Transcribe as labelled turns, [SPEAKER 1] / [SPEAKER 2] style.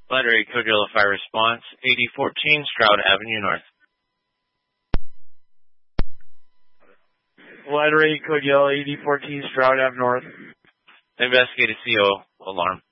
[SPEAKER 1] Ladder 8 Code Yellow Fire Response, 8014 Stroud Avenue North.
[SPEAKER 2] Ladder 8 Code Yellow, 8014 Stroud Ave North.
[SPEAKER 1] Investigate a CO alarm.